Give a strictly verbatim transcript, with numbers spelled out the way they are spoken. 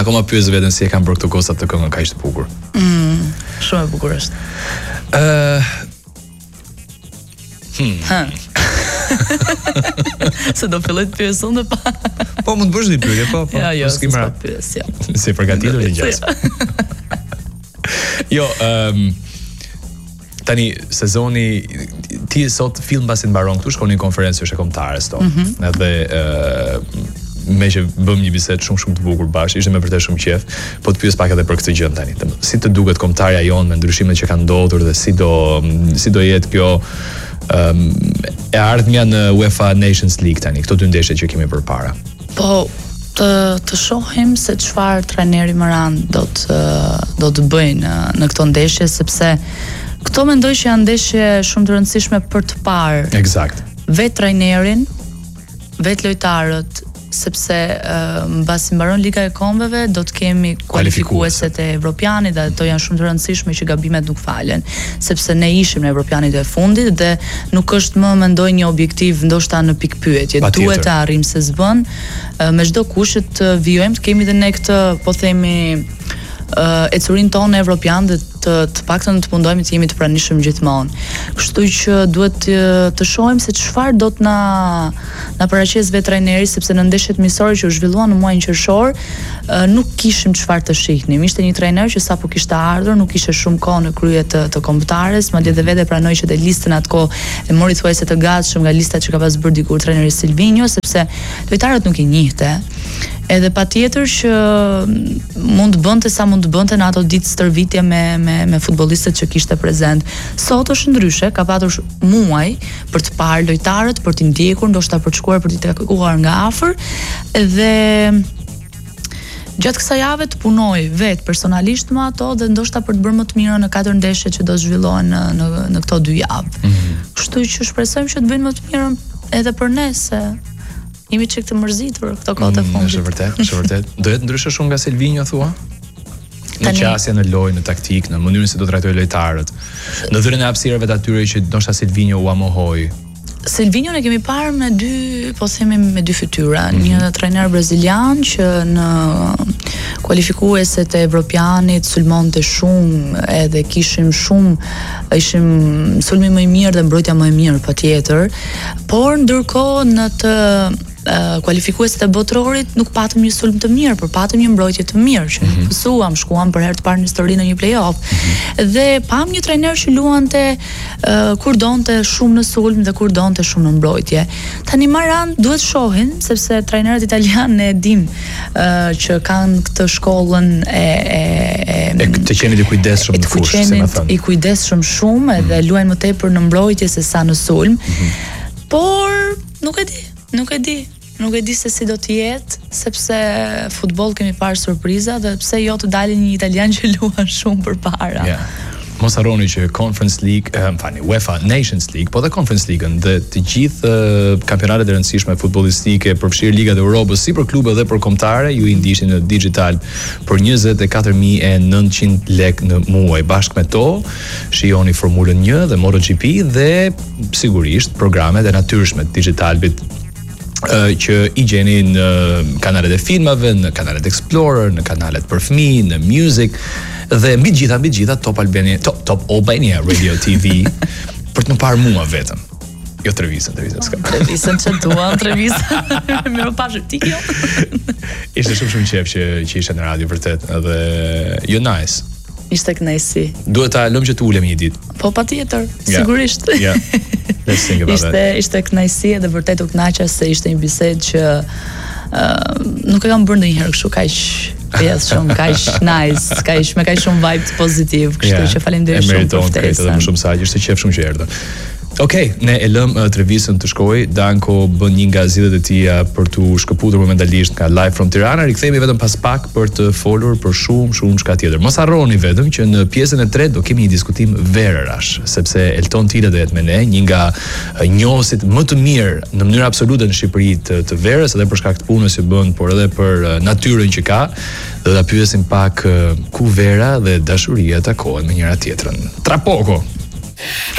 Unë akoma pyes veten si e kanë bërë këto goca të këngën kaq të bukur. Mm, shumë e bukur është. Ë uh, Hmm. Se do filloj të pyes unë pa. Po mund të bësh një pyetje, po, po. Ja, jo, s'ke marrë. pyes, jo. Si përgatitur një gjasë. Jo, ëm um, tani sezoni ti sot film pasi mbaron këtu, shkon në konferencë së kombëtares tonë. Mm -hmm. Edhe ë uh, me që bëm një bisedë shumë shumë të bukur bashkë, ishte me vërtet shumë qejf, po të pyes pak edhe për këtë gjë tani. Si të duket kombëtarja jon me ndryshimet që kanë ndodhur dhe si do si do jetë kjo um, e ardhmja në UEFA Nations League tani, këto dy ndeshje që kemi përpara. Po të të shohim se çfarë trajneri Maran do të do të bëjë në në këto ndeshje, sepse këto mendoj që janë ndeshje shumë të rëndësishme për të parë. Eksakt. Vet trajnerin, vet lojtarët, sepse uh, mbasi mbaron Liga e Kombeve do të kemi kualifikueset e Evropianit dhe ato janë shumë të rëndësishme që gabimet nuk falen, sepse ne ishim në Evropianit e fundit dhe nuk është më mendoj një objektiv ndoshta në pikë pyetje. Duhet të arrijmë se s'bën uh, me çdo kush të vijojmë të kemi dhe ne këtë, po themi, uh, ecurin tonë evropian dhe të, të paktën të mundojmë të jemi të pranishëm gjithmonë. Kështu që duhet të, të shohim se çfarë do të na na paraqes vetë trajneri, sepse në ndeshjet miqësore që u zhvilluan në muajin qershor, uh, nuk kishim çfarë të shihnim. Ishte një trajner që sapo kishte ardhur, nuk kishte shumë kohë në krye të, të kombëtares, madje edhe vetë pranoi që te listën atko e mori thuajse të gatshëm nga lista që ka pas bërë dikur trajneri Silvinho, sepse lojtarët nuk i njihte. Edhe patjetër që mund të bënte sa mund të bënte në ato ditë stërvitje me me me futbollistët që kishte prezent. Sot është ndryshe, ka patur muaj për të parë lojtarët, për t'i ndjekur, ndoshta për të shkuar për t'i takuar nga afër, dhe gjatë kësaj jave të punoj vet personalisht me ato dhe ndoshta për të bërë më të mirë në katër ndeshjet që do zhvillohen në në, në këto dy javë. Mm-hmm. Kështu që shpresojmë që të bëjnë më të mirë edhe për ne, se jemi çik të mërzitur këto kohë të fundit. Është vërtet, është vërtet. Do jetë ndryshe shumë nga Silvinho thua? Në qasje, në lojë, në taktik, në mënyrën se do trajtojë lojtarët. Në dhënien e hapësirave të atyre që ndoshta Silvinho u amohoi. Silvinho ne kemi parë me dy, po themi me dy fytyra, mm-hmm. Një trajner brazilian që në kualifikueset e Evropianit sulmonte shumë, edhe kishim shumë, ishim sulmi më i mirë dhe mbrojtja më e mirë patjetër, por ndërkohë në të Uh, kualifikuesit e botrorit nuk patëm një sulm të mirë, por patëm një mbrojtje të mirë që mm-hmm. pësuam, shkuam për herë të parë në histori në një play-off. Mm-hmm. Dhe pam një trajner që luante uh, kur donte shumë në sulm dhe kur donte shumë në mbrojtje. Tani Maran duhet shohin, sepse trajnerët italianë ne dim uh, që kanë këtë shkollën e e, e, e të qenit i kujdesshëm në fushë, si më thënë. I kujdesshëm shumë edhe mm-hmm. luajnë më tepër në mbrojtje se sa në sulm. Mm-hmm. Por nuk e di Nuk e di, nuk e di se si do të jetë, sepse futboll kemi parë surpriza dhe pse jo të dalin një italian që luan shumë përpara. Yeah. Mos harroni që Conference League, më fani, UEFA Nations League, po dhe Conference League-ën dhe të gjithë uh, kampionatet e rëndësishme futbollistike, përfshirë Ligat e Europës, si për klube dhe për kombëtare, ju i ndishin në digital për njëzet e katër mijë e nëntëqind lekë në muaj. Bashkë me to, shijoni Formulën një dhe MotoGP dhe sigurisht programet e natyrshme të Digitalbit, Uh, që i gjeni në kanalet e filmave, në kanalet Explorer, në kanalet për fëmijë, në Music dhe mbi gjitha mbi gjitha Top Albania, Top, Top Albania Radio T V për të më parë mua vetëm. Jo trevisën, trevisën s'ka. Trevisën që duan, trevisën. Mirë pashë ti jo. Ishte shumë shumë qef që që ishte në radio vërtet, edhe jo nice. Ishte kënaqësi. Duhet ta lëm që të ulem një ditë. Po patjetër, yeah. Sigurisht. Ja. Yeah. Let's think about ishte that. Ishte kënaqësi edhe vërtet u kënaqa se ishte një bisedë që uh, nuk e kam bërë ndonjëherë kështu kaq yes, shumë kaq nice, kaq me kaq shumë vibe pozitiv, kështu yeah. Që faleminderit shumë për ftesën. Edhe më shumë sa që ishte qef shumë që erdhë. Okej, okay, ne e lëm uh, trevisën të shkojë. Danko bën një nga zgjidhjet e tija për të shkëputur momentalisht nga Live from Tirana. Rikthehemi vetëm pas pak për të folur për shumë shumë çka tjetër. Mos harroni vetëm që në pjesën e tretë do kemi një diskutim verërash, sepse Elton Tile do jetë me ne, një nga uh, njohësit më të mirë në mënyrë absolute në Shqipëri të, të verës, edhe për shkak të punës që bën, por edhe për uh, natyrën që ka. Do ta pyesim pak uh, ku vera dhe dashuria takohen me njëra tjetrën. Tra poco.